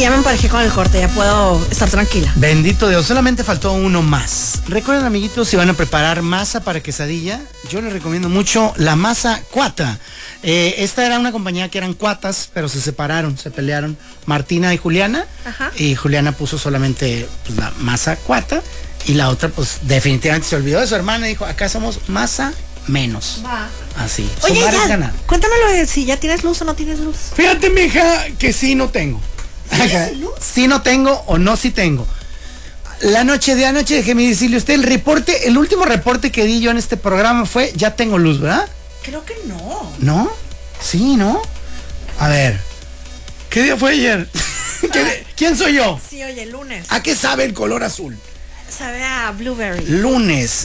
ya me emparejé con el corte, ya puedo estar tranquila. Bendito Dios, solamente faltó uno más. Recuerden, amiguitos, si van a preparar masa para quesadilla, yo les recomiendo mucho la masa Cuata. Esta era una compañía que eran cuatas, pero se separaron, se pelearon Martina y Juliana. Ajá. Y Juliana puso solamente pues, la masa Cuata, y la otra pues definitivamente se olvidó de su hermana y dijo, acá somos masa menos. Va. Así. Oye, Sumar es ya, ganar. cuéntamelo de si ya tienes luz o no tienes luz. Fíjate, mija, que sí no tengo. ¿Tienes luz? Sí no tengo o no sí tengo. La noche de anoche, déjeme decirle usted, el último reporte que di yo en este programa fue, ya tengo luz, ¿verdad? Creo que no. ¿No? Sí, ¿no? A ver. ¿Qué día fue ayer? ¿Quién soy yo? Sí, oye, lunes. ¿A qué sabe el color azul? Sabe a blueberry. Lunes.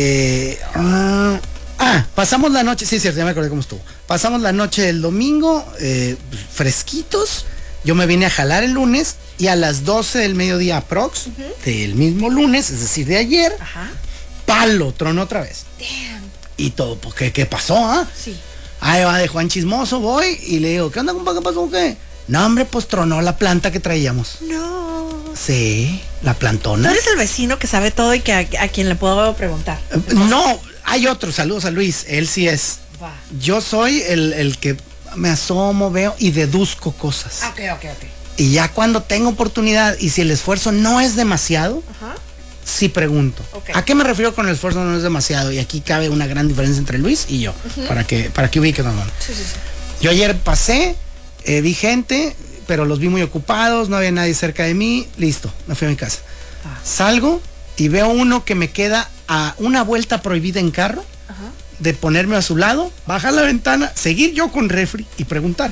Pasamos la noche, sí, cierto, ya me acordé cómo estuvo. Pasamos la noche del domingo, fresquitos. Yo me vine a jalar el lunes y a las 12 del mediodía aprox, del mismo lunes, es decir, de ayer, Ajá. palo, tronó otra vez. Damn. Y todo, porque ¿qué pasó, ah? Sí. Ahí va de Juan Chismoso, voy y le digo, ¿qué onda, compa? ¿Qué pasó? ¿Qué? No, hombre, pues tronó la planta que traíamos. No. Sí, la Tú plantona. eres el vecino que sabe todo y que a quien le puedo preguntar. No, hay otro, saludos a Luis, él sí es. Va. Yo soy el que me asomo, veo y deduzco cosas. Ok. Y ya cuando tengo oportunidad y si el esfuerzo no es demasiado, Ajá. sí pregunto. Ok. ¿A qué me refiero con el esfuerzo no es demasiado? Y aquí cabe una gran diferencia entre Luis y yo, para que ubiquen, hermano. Sí. Yo ayer pasé, vi gente, pero los vi muy ocupados, no había nadie cerca de mí, listo, me fui a mi casa. Salgo y veo uno que me queda a una vuelta prohibida en carro, Ajá. de ponerme a su lado, bajar la ventana, seguir yo con refri y preguntar.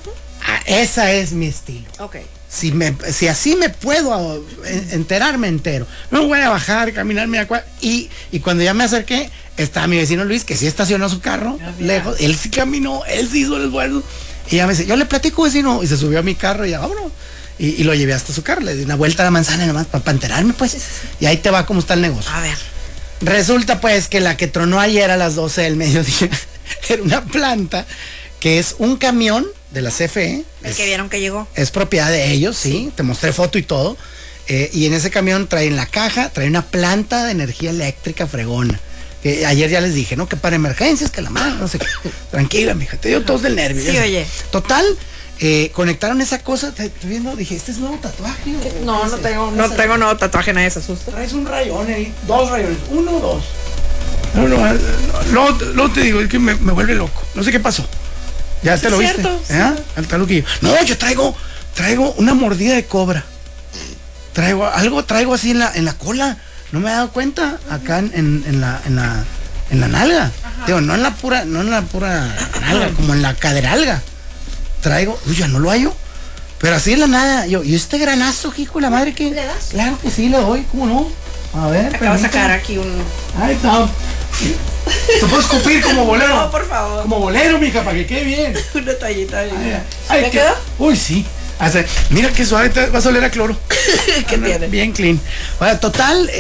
Esa es mi estilo. Ok. Si así me puedo enterar, me entero. No voy a bajar, caminarme y cuando ya me acerqué, estaba mi vecino Luis, que sí estacionó su carro lejos. Él sí caminó, él sí hizo el esfuerzo. Y ya me dice, yo le platico, vecino. Y se subió a mi carro y ya, vámonos. Y lo llevé hasta su carro. Le di una vuelta a la manzana nomás para enterarme, pues. Y ahí te va cómo está el negocio. A ver. Resulta, pues, que la que tronó ayer a las 12 del mediodía era una planta que es un camión de la CFE. El que vieron que llegó. Es propiedad de ellos, sí. Te mostré foto y todo. Y en ese camión trae en la caja, trae una planta de energía eléctrica fregona. Que ayer ya les dije, ¿no? Que para emergencias, que la madre, no sé qué. Tranquila, mija, te dio tos del nervio. Sí, ya oye. Total, conectaron esa cosa, estoy viendo, dije, ¿este es nuevo tatuaje? No tengo nuevo tatuaje, nadie se asusta. Traes un rayón ahí, 2 rayones, 1 o 2. No te digo, es que me vuelve loco. No sé qué pasó. Ya te lo viste. Cierto, sí. Al taluquillo. No, yo traigo una mordida de cobra. Traigo así en la cola. No me he dado cuenta. Acá en la nalga. Digo, no en la pura nalga, como en la caderalga. Traigo, uy, ya no lo hallo. Pero así en la nada. ¿Y este granazo, hijo de la madre que? ¿Le das? Claro que sí, le doy, ¿cómo no? A ver. Acabo de sacar permítame. aquí un... Ahí está. Te puedes escupir como bolero. No, por favor. Como bolero, mija, para que quede bien. Una toallita. Ay, ¿Me quedó? Uy, sí. Mira qué suave, vas a oler a cloro. ¿Qué tiene? Bien clean. Bueno, total,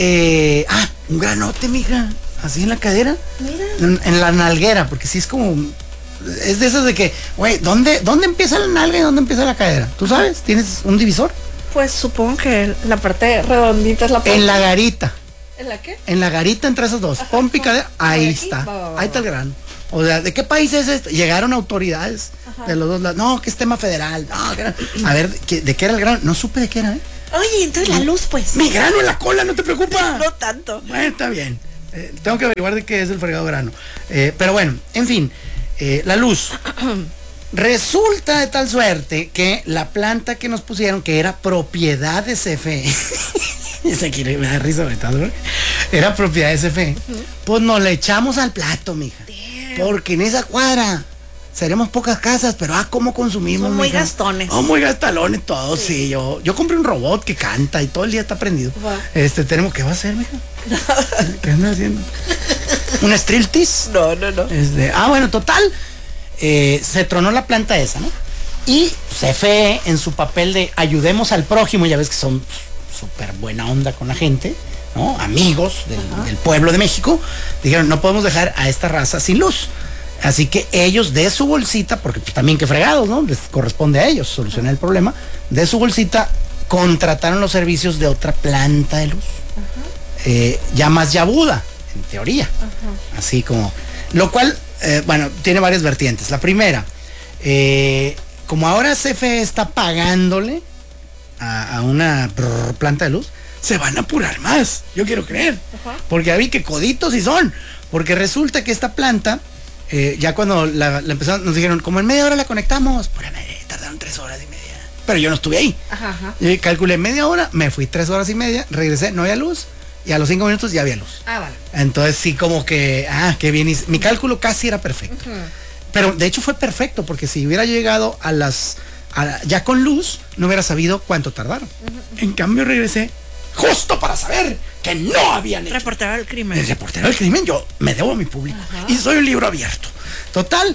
un granote, mija. Así en la cadera. Mira. En la nalguera, porque sí es como... Es de esas de que, güey, ¿dónde empieza la nalga y dónde empieza la cadera? ¿Tú sabes? ¿Tienes un divisor? Pues supongo que la parte redondita es la parte... En la garita. ¿En la qué? En la garita entre esas dos. Ajá, Pompi y cadera. Ahí aquí, está. va. Ahí está el grano. O sea, ¿de qué país es esto? Llegaron autoridades de los dos lados. No, que es tema federal. No, que era... A ver, ¿de qué era el grano? No supe de qué era, ¿eh? Oye, entonces la luz, pues. Mi grano en la cola, no te preocupa. No tanto. Bueno, está bien. Tengo que averiguar de qué es el fregado grano. Pero bueno, en fin. La luz. Resulta de tal suerte que la planta que nos pusieron, que era propiedad de CFE, esa aquí me da risa ahorita, ¿no? Era propiedad de CFE, pues nos le echamos al plato, mija. Porque en esa cuadra seremos pocas casas, pero cómo consumimos. Son muy mija. gastones. Oh, muy gastalones todos, sí. Yo compré un robot que canta y todo el día está prendido. Wow. Tenemos, ¿qué va a hacer, mija? ¿Qué anda haciendo? ¿Un striptease? No. Bueno, total, se tronó la planta esa, ¿no? Y CFE en su papel de ayudemos al prójimo, ya ves que son súper buena onda con la gente, ¿no? Amigos del pueblo de México, dijeron, no podemos dejar a esta raza sin luz. Así que ellos de su bolsita, porque pues, también que fregados, ¿no? Les corresponde a ellos solucionar el problema, de su bolsita contrataron los servicios de otra planta de luz. Ya más yabuda, en teoría. Así como, lo cual, bueno, tiene varias vertientes. La primera, como ahora CFE está pagándole a una planta de luz, se van a apurar más, yo quiero creer. Porque ya vi que coditos sí son. Porque resulta que esta planta, ya cuando la empezaron, nos dijeron, como en media hora la conectamos. Tardaron 3 horas y media. Pero yo no estuve ahí. Yo calculé media hora, me fui 3 horas y media, regresé, no había luz. Y a los 5 minutos ya había luz. Vale. Entonces sí como que, qué bien. Mi cálculo casi era perfecto. Pero de hecho fue perfecto, porque si hubiera llegado ya con luz, no hubiera sabido cuánto tardaron. En cambio regresé justo para saber que no habían hecho. Reportero del crimen. El reportero del crimen, yo me debo a mi público. Y soy un libro abierto. Total,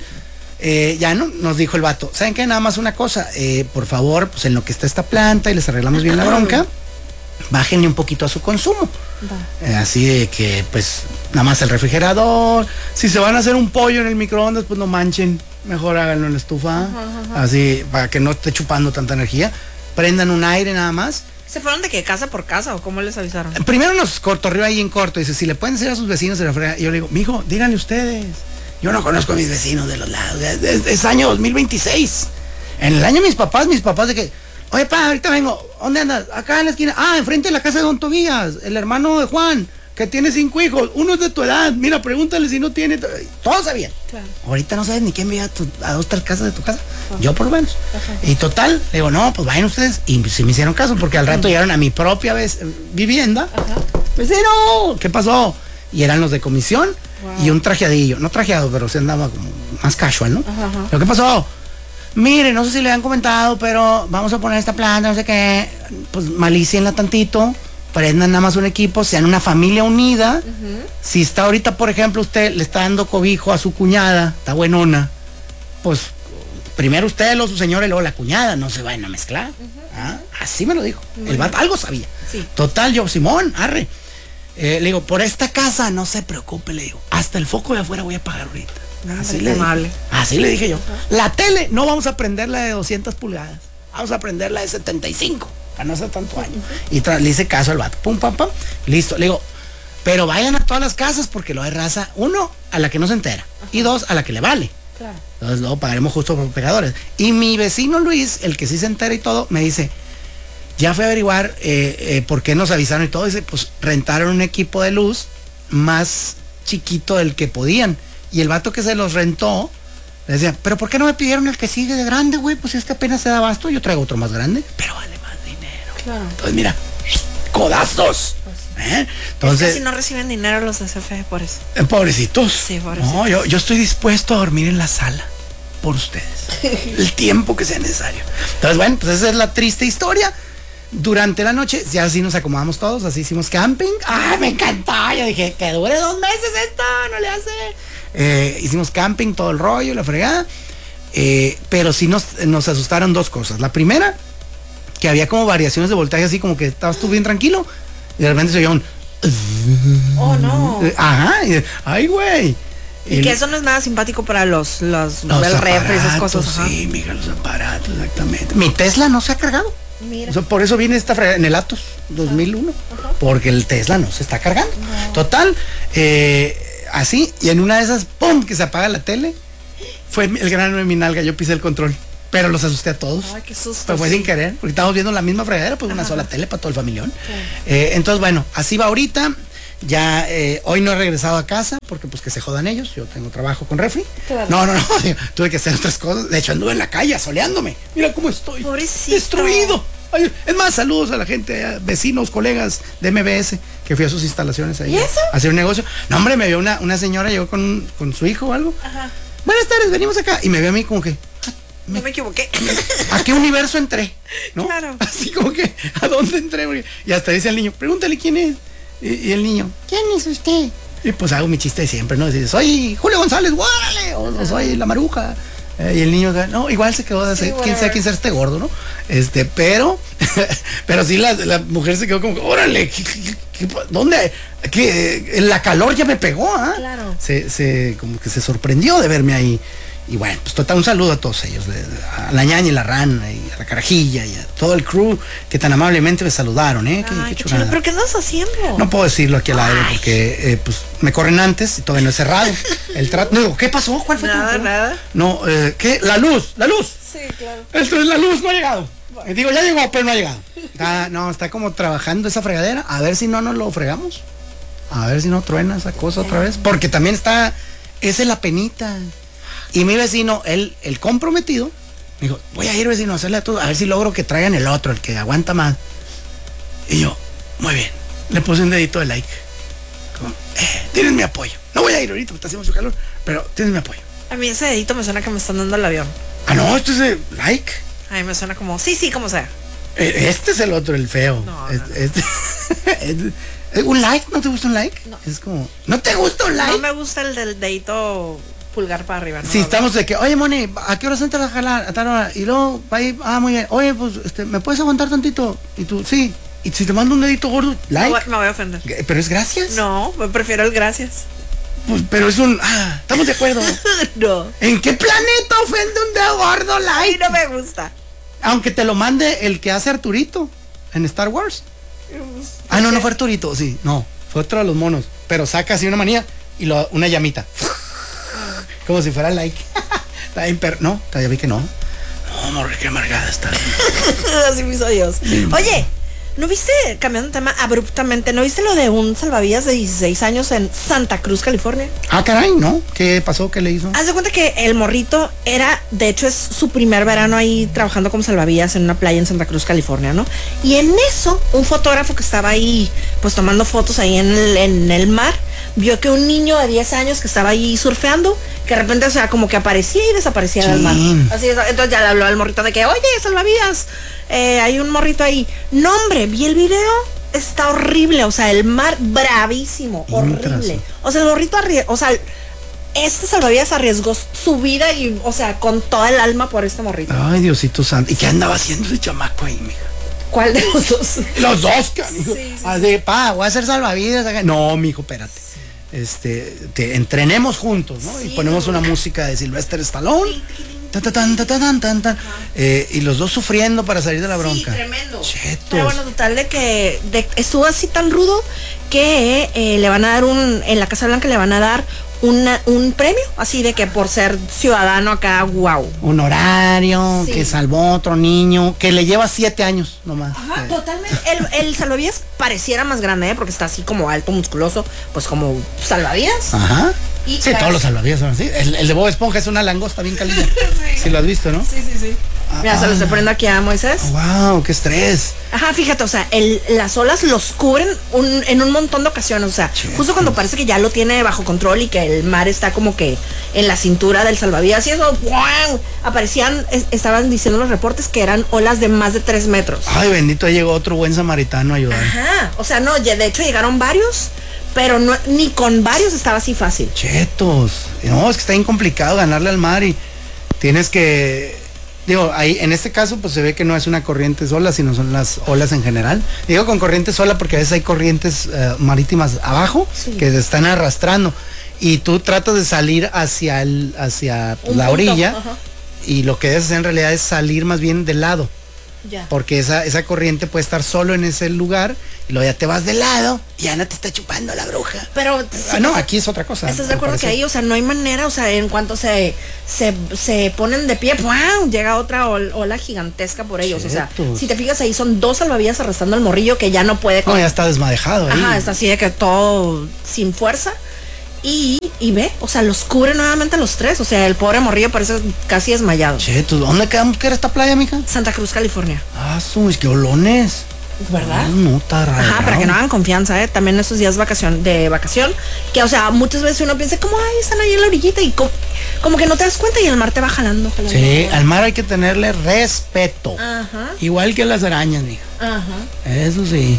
ya no nos dijo el vato, ¿saben qué? Nada más una cosa, por favor, pues en lo que está esta planta y les arreglamos bien la bronca, bájenle un poquito a su consumo. Así de que, pues, nada más el refrigerador. Si se van a hacer un pollo en el microondas, pues no manchen. Mejor háganlo en la estufa. Así, para que no esté chupando tanta energía. Prendan un aire nada más. ¿Se fueron de qué? ¿Casa por casa o cómo les avisaron? Primero nos cortorrió ahí en corto. Dice, si le pueden decir a sus vecinos de la fregada. Y yo le digo, mijo, díganle ustedes. Yo no conozco a mis vecinos de los lados. Es año 2026. En el año mis papás de que, oye, pa, ahorita vengo. ¿Dónde andas? Acá en la esquina. Enfrente de la casa de Don Tobías, el hermano de Juan, que tiene 5 hijos. Uno es de tu edad. Mira, pregúntale si no tiene. Todos sabían. Claro. Ahorita no sabes ni quién veía a 2 3 casas de tu casa. Yo por lo menos. Y total, le digo, no, pues vayan ustedes. Y si me hicieron caso, porque al rato llegaron a mi propia vivienda. Vecino, ¿qué pasó? Y eran los de comisión y un trajeadillo. No trajeado, pero se andaba como más casual, ¿no? ¿Pero qué pasó? Mire, no sé si le han comentado, pero vamos a poner esta planta, no sé qué. Pues malícienla tantito, prendan nada más un equipo, sean una familia unida. Si está ahorita, por ejemplo, usted le está dando cobijo a su cuñada, está buenona, pues primero usted, luego su señora y luego la cuñada, no se vayan a mezclar. Así me lo dijo. El vato algo sabía. Sí. Total, yo, Simón, arre. Le digo, por esta casa no se preocupe, le digo, hasta el foco de afuera voy a pagar ahorita. Así le dije yo. La tele no vamos a prender la de 200 pulgadas, vamos a prender la de 75 para no hacer tanto año. Y le hice caso al vato, pum, pam, pam, listo. Le digo, pero vayan a todas las casas porque lo de raza, 1, a la que no se entera, y 2, a la que le vale. Claro. Entonces luego pagaremos justo por pegadores. Y mi vecino Luis, el que sí se entera y todo, me dice, ya fue a averiguar por qué nos avisaron y todo. Dice, pues rentaron un equipo de luz más chiquito del que podían. Y el vato que se los rentó, le decía, pero ¿por qué no me pidieron el que sigue de grande, güey? Pues es que apenas se da abasto, yo traigo otro más grande, pero vale más dinero. Claro. Entonces, mira, codazos. Entonces, es que si no reciben dinero los de CFE por eso. Pobrecitos. Sí, pobrecitos. No, yo estoy dispuesto a dormir en la sala por ustedes. El tiempo que sea necesario. Entonces, bueno, pues esa es la triste historia. Durante la noche, ya así nos acomodamos todos, así hicimos camping. Me encantó. Yo dije, que dure 2 meses esto, no le hace. Hicimos camping, todo el rollo, la fregada. Pero sí nos asustaron 2 cosas. La primera, que había como variaciones de voltaje, así como que estabas tú bien tranquilo, y de repente se oía un... Oh, no. Ay, güey. Y que eso no es nada simpático para los refres, esas cosas. Sí, mija, los aparatos, exactamente. Mi Tesla no se ha cargado. Mira. O sea, por eso viene esta fregada en el Atos 2001. Porque el Tesla no se está cargando. Total, así, y en una de esas, ¡pum!, que se apaga la tele. Fue el grano de mi nalga, yo pisé el control. Pero los asusté a todos. Ay, qué susto. Pero fue sin querer, porque estábamos viendo la misma fregadera, pues una sola tele para todo el familión. Entonces, bueno, así va ahorita. Ya hoy no he regresado a casa porque pues que se jodan ellos. Yo tengo trabajo con refri. Claro. No, tuve que hacer otras cosas. De hecho, anduve en la calle soleándome. Mira cómo estoy. Pobrecito. Destruido. Ay, es más, saludos a la gente, vecinos, colegas de MBS, que fui a sus instalaciones ahí. ¿Y eso? A hacer un negocio. No, hombre, me vio una señora, llegó con su hijo o algo. Buenas tardes, venimos acá. Y me vio a mí como que... No me equivoqué. ¿A qué universo entré? ¿No? Claro. Así como que, ¿a dónde entré? Y hasta dice el niño, pregúntale quién es. Y el niño, ¿quién es usted? Y pues hago mi chiste de siempre, ¿no? Dice, soy Julio González, ¡guárale! O soy La Maruja. Y el niño, no, igual se quedó de hacer, quién sabe quién será este gordo, ¿no? Pero sí la mujer se quedó como, ¡órale! ¿Dónde? La calor ya me pegó, ¿ah? Claro. Como que se sorprendió de verme ahí. Y bueno, pues total, un saludo a todos ellos, a la ñaña y la rana, y a la carajilla, y a todo el crew que tan amablemente me saludaron, ¿eh? Ay, qué chulo. ¿Pero qué andas haciendo? No puedo decirlo aquí al aire porque pues me corren antes y todavía no he cerrado el trato. No, ¿qué pasó? ¿Cuál fue Nada. No, ¿qué? La luz. Sí, claro. Esto es la luz, no ha llegado. Digo, ya llegó, pero no ha llegado. Está como trabajando esa fregadera. A ver si no nos lo fregamos. A ver si no truena esa cosa otra vez. Porque también esa es la penita. Y mi vecino, el comprometido, me dijo, voy a ir, vecino, a hacerle a todo, a ver si logro que traigan el otro, el que aguanta más. Y yo, muy bien. Le puse un dedito de like. Como, tienes mi apoyo. No voy a ir ahorita, porque está haciendo mucho calor, pero tienes mi apoyo. A mí ese dedito me suena que me están dando el avión. Ah, no, esto es de like. A mí me suena como, sí, como sea. Este es el otro, el feo. No. ¿Un like? ¿No te gusta un like? No. Es como, ¿no te gusta un like? No me gusta el del dedito pulgar para arriba. Si estamos de que, oye, Moni, ¿a qué hora entras a jalar? A tal hora. Y luego va a ir, muy bien. Oye, pues, ¿me puedes aguantar tantito? Y tú, sí. Y si te mando un dedito gordo, like. Me voy a ofender. ¿Pero es gracias? No, me prefiero el gracias. Pues, pero es un, estamos de acuerdo. No. ¿En qué planeta ofende un dedo gordo, A mí like? no me gusta. Aunque te lo mande el que hace Arturito en Star Wars. No fue Arturito, sí, no. Fue otro de los monos. Pero saca así una manía y una llamita. Como si fuera like. Está bien, no, todavía vi que no. No, morre, qué amargada está. Así mis odios. Oye, ¿no viste, cambiando de tema abruptamente, ¿no viste lo de un salvavidas de 16 años en Santa Cruz, California? Caray, ¿no? ¿Qué pasó? ¿Qué le hizo? Haz de cuenta que el morrito de hecho es su primer verano ahí trabajando como salvavidas en una playa en Santa Cruz, California, ¿no? Y en eso, un fotógrafo que estaba ahí, pues tomando fotos ahí en el mar, vio que un niño de 10 años que estaba ahí surfeando, que de repente, o sea, como que aparecía y desaparecía del mar. Así es, entonces ya le habló al morrito de que, oye, salvavidas, hay un morrito ahí. No, hombre, vi el video, está horrible, o sea, el mar bravísimo, horrible. O sea, el morrito este salvavidas arriesgó su vida y, o sea, con toda el alma por este morrito. Ay, Diosito santo. ¿Y qué andaba haciendo ese chamaco ahí, mija? ¿Cuál de los dos? Los dos, canijo. Sí. Así, voy a hacer salvavidas. No, mijo, espérate. Entrenemos juntos, ¿no? Sí, y ponemos una música de Sylvester Stallone. Y los dos sufriendo para salir de la bronca. Sí, tremendo. Chetos. Pero bueno, total de que estuvo así tan rudo que le van a dar en la Casa Blanca le van a dar un premio, así de que por ser ciudadano acá, wow. Un horario, Sí. que salvó a otro niño, que le lleva 7 años nomás. Ajá, totalmente. El salvavidas pareciera más grande, porque está así como alto, musculoso, pues como salvavidas. Ajá. Y Sí, todos los salvavidas son así. El de Bob Esponja es una langosta bien cálida. Sí, lo has visto, ¿no? Sí. Mira, se lo estoy poniendo aquí a Moisés. Wow, qué estrés. Ajá, fíjate, o sea, las olas los cubren en un montón de ocasiones, o sea, justo cuando parece que ya lo tiene bajo control y que el mar está como que en la cintura del salvavidas y eso, ¡wow! Estaban diciendo los reportes que eran olas de más de 3 metros. Ay, bendito, ahí llegó otro buen samaritano a ayudar. Ajá, o sea, no, de hecho llegaron varios, pero no, ni con varios estaba así fácil. Chetos. No, es que está bien complicado ganarle al mar y tienes que... Digo, ahí en este caso pues se ve que no es una corriente sola, sino son las olas en general. Digo con corriente sola porque a veces hay corrientes marítimas abajo que se están arrastrando y tú tratas de salir hacia la orilla y lo que debes hacer en realidad es salir más bien del lado. Ya. Porque esa corriente puede estar solo en ese lugar y luego ya te vas de lado y ya no te está chupando la bruja. Pero no, aquí es otra cosa. ¿Estás de acuerdo que ahí, o sea, no hay manera, o sea, en cuanto se ponen de pie, ¡pum!, llega otra ola gigantesca por ellos? Chetos. O sea, si te fijas ahí son 2 salvavidas arrastrando al morrillo que ya no puede. No, ya está desmadejado ahí. Ajá, está así de que todo sin fuerza. Y ve, o sea, los cubre nuevamente los 3. O sea, el pobre morrillo parece casi desmayado. Chetos, ¿dónde quedamos que era esta playa, mija? Santa Cruz, California. Es que olones. ¿Verdad? No, está raro. Ajá, para que no hagan confianza, también esos días de vacación, que o sea, muchas veces uno piensa como, ay, están ahí en la orillita y como que no te das cuenta y el mar te va jalando. Sí, al mar hay que tenerle respeto. Ajá. Igual que las arañas, mija. Ajá. Eso sí.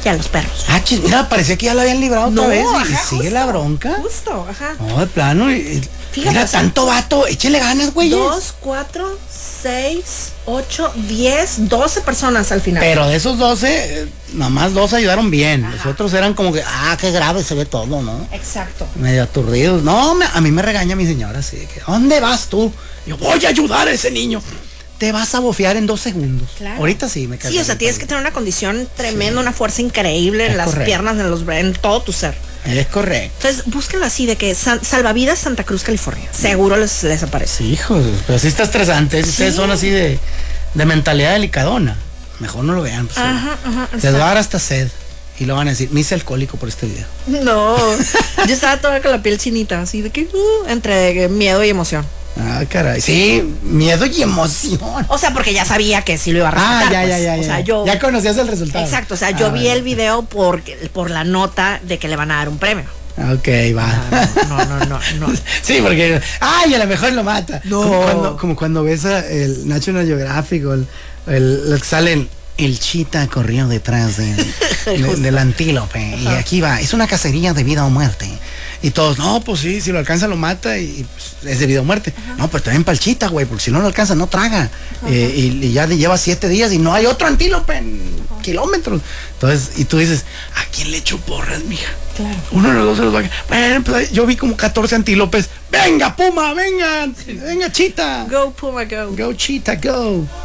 y a los perros. Ah, mira, parecía que ya la habían librado otra vez. Y ajá, sigue justo, la bronca. Justo, ajá. No, de plano. Fíjate, Mira, o sea, tanto vato. Échele ganas, güey. 2, 4, 6, 8, 10, 12 personas al final. Pero de esos 12, nomás 2 ayudaron bien. Los otros eran como que, qué grave se ve todo, ¿no? Exacto. Medio aturdidos. No, a mí me regaña mi señora así de que, ¿dónde vas tú? Yo voy a ayudar a ese niño. Te vas a bofear en 2 segundos. Claro. Ahorita sí me cae. Sí, o sea, tienes que tener una condición tremenda, una fuerza increíble en Es las correcto. piernas, en todo tu ser. Es correcto. Entonces, búsquenlo así, de que Salvavidas Santa Cruz, California. Seguro les aparece. Sí, hijos, pero sí está estresante. Si ustedes son así de mentalidad delicadona, mejor no lo vean. Pues, Ajá. les va a dar hasta sed. Y lo van a decir, me hice alcohólico por este video. No, yo estaba toda con la piel chinita, así de que entre miedo y emoción. Ah, caray. Sí, miedo y emoción. O sea, porque ya sabía que sí lo iba a respetar. Ya. O sea, yo... Ya conocías el resultado. Exacto, o sea, yo vi el video por la nota de que le van a dar un premio. Ok, va. No. Sí, porque, a lo mejor lo mata. No. Como cuando ves el National Geographic o el que sale el chita corrió detrás del antílope. Y aquí va, es una cacería de vida o muerte. Y todos, no, pues sí, si lo alcanza lo mata y pues, es de vida o muerte. No, pues también para el chita, güey, porque si no lo alcanza no traga. Y ya le lleva 7 días y no hay otro antílope en kilómetros. Entonces, y tú dices, ¿a quién le echo porras, mija? Claro. Uno de los dos se los va a... Bueno, pues yo vi como 14 antílopes. ¡Venga, puma! ¡Venga! ¡Venga, chita! Go, Puma, go. Go, chita, go.